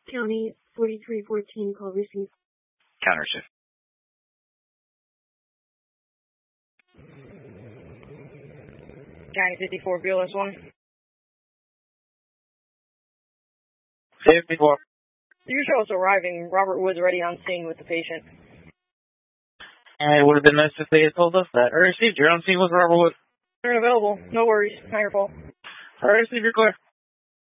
County 4314, call received. Counter shift. County 54, BLS 1. 54. You show us arriving. Robert Woods ready on scene with the patient. And it would have been nice if they had told us that. Or received, you're on scene with Robert Woods. They're available. No worries. Not your fault. All right, receive, you're clear.